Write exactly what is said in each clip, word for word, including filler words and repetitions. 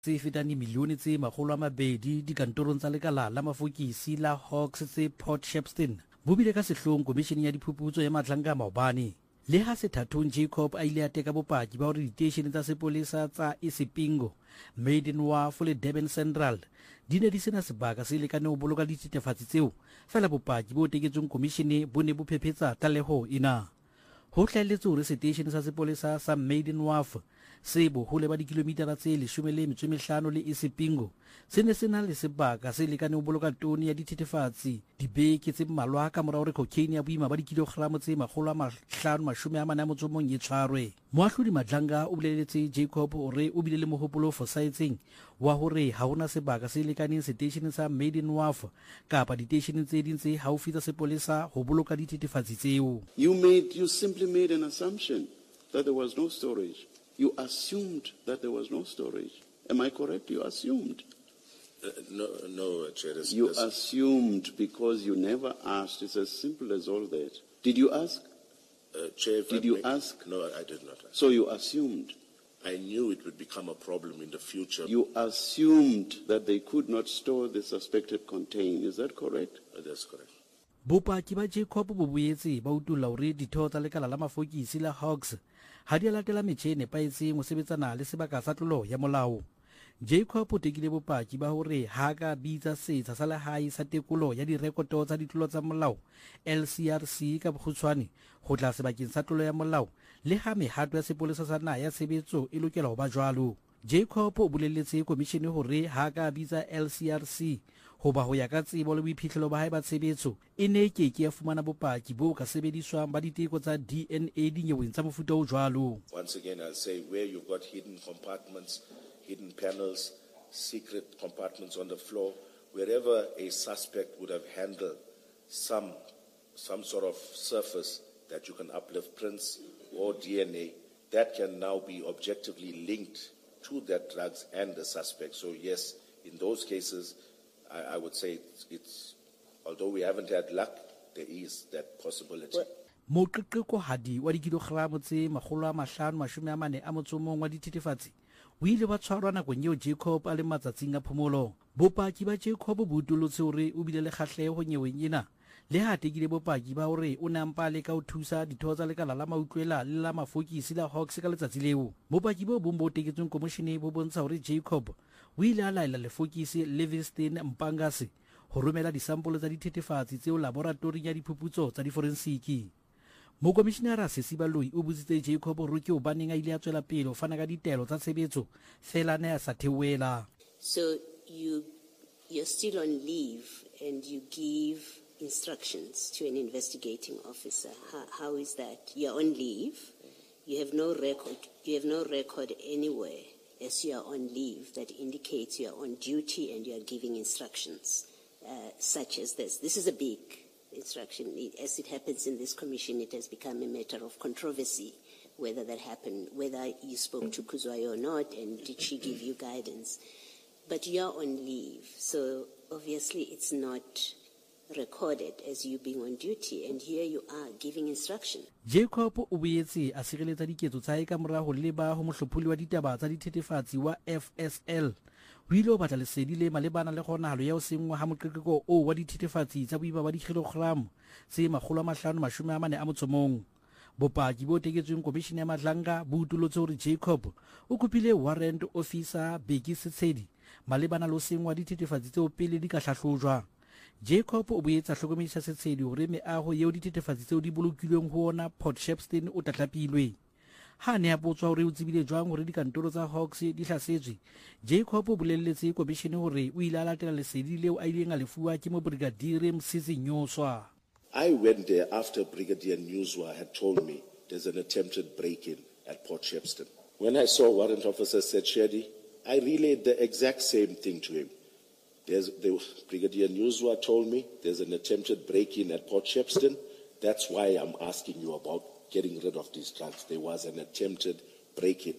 tse fetang dimilione tse makgolo a mabedi dikantorong tsa lekala la mafokisi la Hawks tse Port Shepstone bo bile ka sehlong komisheneng ya diphuputso ya Mahlanka maobane le ha Sethathong Jacob a ile a teka bopaki ba hore diteishene tsa sepolesa tsa Isipingo, Maiden Wharf le Durban Central di ne di sena sebaka se lekane ho boloka dithethefatsi tseo fela bopaki bo teketsweng komishene bo ne bo phephetsa tlaleho ena. Ho hlahelletse hore seteishene sa sepolesa sa Maiden Wharf se bohole ba dikilomitara tse leshome le metso e mehlano le Isipingo se ne se na le sebaka se lekane ho boloka tone ya dithethefatsi dibeke tse mmalwa ka mora hore cocaine ya boima ba dikilogramo tse makgolo a mahlano mashome a mane a motso mong e tshwarwe. Moahlodi Mahlanka o boleletse Jacob hore o bile le mohopolo o fosahetseng wa hore ha hona sebaka se lekaneng seteisheneng sa Maiden Wharf kapa diteisheneng tse ding tse haufi tsa sepolesa ho boloka dithethefatsi tseo. You made you simply made an assumption that there was no storage. You assumed that there was no storage. Am I correct? You assumed. Uh, no, no, Chair. You assumed because you never asked. It's as simple as all that. Did you ask? Uh, Chair, did you ask? No, I did not ask. So you assumed. I knew it would become a problem in the future. You assumed that they could not store the suspected contain. Is that correct? Uh, that's correct. Bopaki ba Jacob bo boetse ba utulla hore ditho tsa lekala la mafokisi la Hawks ha di latela metjhene pa etseng ho sebetsana le sebaka sa tlolo ya molao. Jacob o tekile bopaki ba hore ha ka bitsa setsha sa lehae sa tekolo ya direkoto tsa ditlolo tsa molao L C R C ka bokgutshwane ho tla sebakeng sa tlolo ya molao le ha mehato ya sepolesa sa naha ya tshebetso e lokela ho ba jwalo. Jacob o boleletse komishene hore ha ka bitsa L C R C hoba ho ya ka tsebo le boiphihlelo ba hae ba tshebetso e ne ke ke ya fumana bopaki bo ka sebediswang ba diteko tsa D N A dinyeweng tsa mofuta o jwalo. Once again, I'll say where you've got hidden compartments, hidden panels, secret compartments on the floor, wherever a suspect would have handled some some sort of surface that you can uplift prints or D N A, that can now be objectively linked to that drugs and the suspect. So yes, in those cases, I, I would say it's, it's, although we haven't had luck, there is that possibility. Moqeqeko hadi wa dikilogramo tse makgolo a mahlano mashome a mane a motso mong wa dithethefatsi o ile ba tshwarwa nakong eo Jacob a le matsatsing a phomolo. Bopaki ba Jacob bo utolotse hore o bile le kgahleho nyeweng ena le ha tekile bopaki ba hore o nampa le ka ho thusa ditho tsa lekala la mautlwela le la mafokisi la Hawks ka letsatsi leo. Bopaki bo bo teketsweng komishene bo bontsha hore Jacob o ile a laela lefokisi Livingston Mpangase ho romela disampole tsa dithethefatsi tseo laboratoring ya diphuputso tsa diforensiki. Mokomishenara Sesibaloi o butsitse Jacob hore ke hobaneng a ile a tswela pele ho fana ka ditelo tsa tshebetso fela ne a sa theoela. So you you're still on leave and you give instructions to an investigating officer. How, how is that? You're on leave. You have no record. You have no record anywhere as you are on leave that indicates you are on duty and you are giving instructions uh, such as this. This is a big instruction. As it happens in this commission, it has become a matter of controversy whether that happened, whether you spoke to Kuzwayo or not, and did she give you guidance. But you're on leave, so obviously it's not recorded as you being on duty, and here you are giving instruction. Jacob o boetse a sireletsa diketso tsa hae ka mora ho leba ho mohlopholi wa ditaba tsa dithethefatsi wa F S L o ile o batla lesedi le malebana le kgonahalo ya ho sengwa ha moqeqeko o wa dithethefatsi tsa boima ba dikilogramo tse makgolo a mahlano mashome a mane a motso mong. Bopaki bo teketsweng komishene ya Mahlanka bo utolotse hore Jacob o kopile warrant officer Beki Setshedi malebana le ho sengwa dithethefatsi tseo pele di ka hlahlojwa. Jacob o boetse a hlokomedisa Setshedi hore meaho yeo dithethefatsi tseo di bolokilweng ho ona Port Shepstone o tlatlapilwe. Ha ne a botswa hore o tsebile jwang hore dikantoro tsa Hawks di hlasetswe, Jacob o bolelletse komishene hore o ile a latela lesedi leo a ileng a lefuwa ke mobrigadier Msisi Nyoswa. I went there after Brigadier Nyoswa had told me there's an attempted break-in at Port Shepstone. When I saw Warrant Officer Setshedi, I relayed the exact same thing to him. There's, the Brigadier Nyoswa told me there's an attempted break-in at Port Shepstone. That's why I'm asking you about getting rid of these drugs. There was an attempted break-in.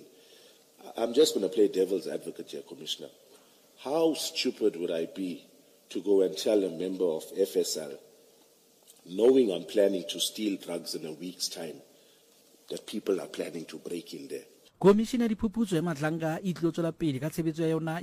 I'm just going to play devil's advocate here, Commissioner. How stupid would I be to go and tell a member of F S L, knowing I'm planning to steal drugs in a week's time, that people are planning to break in there? komishene ya diphuputso ya Mahlanga e tlilo tswela pele ka tshebetso ya yona